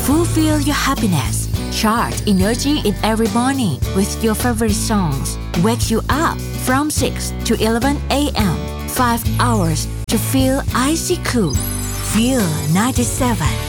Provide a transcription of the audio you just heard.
Fulfill your happiness. Charge energy in every morning with your favorite songs. Wake you up from 6 to 11 a.m. 5 hours to feel icy cool. Feel 97.